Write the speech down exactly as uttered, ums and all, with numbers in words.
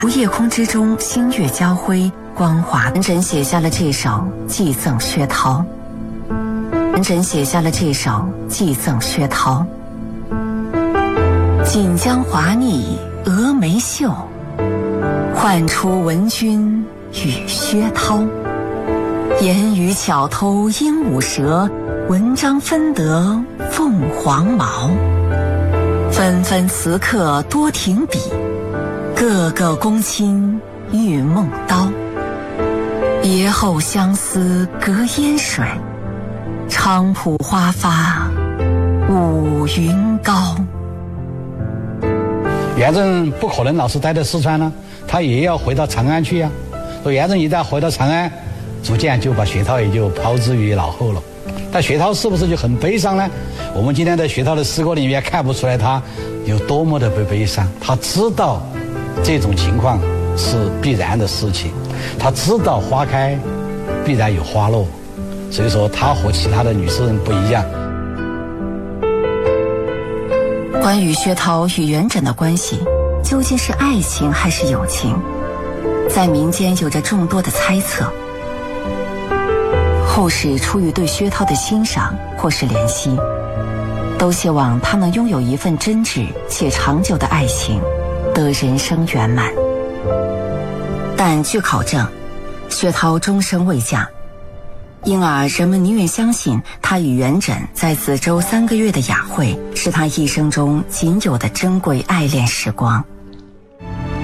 如夜空之中星月交辉，光华元稹写下了这首寄赠薛涛。元稹写下了这首寄赠薛涛。锦江华腻峨眉秀，唤出闻君与薛涛。言语巧偷鹦鹉舌，文章分得凤凰毛。纷纷词客多停笔，个个公卿玉梦刀。别后相思隔烟水，菖蒲花发五云高。 元稹不可能老是待在四川呢，他也要回到长安去呀、啊。说元稹一旦回到长安，逐渐就把薛涛也就抛之于脑后了。但薛涛是不是就很悲伤呢？我们今天在薛涛的诗歌里面看不出来他有多么的悲悲伤。他知道这种情况是必然的事情，他知道花开必然有花落，所以说他和其他的女诗人不一样。 关于薛涛与元稹的关系，究竟是爱情还是友情，在民间有着众多的猜测。后世出于对薛涛的欣赏或是怜惜，都希望他能拥有一份真挚且长久的爱情，得人生圆满。但据考证，薛涛终生未嫁，因而人们宁愿相信他与元稹在梓州三个月的雅会是他一生中仅有的珍贵爱恋时光。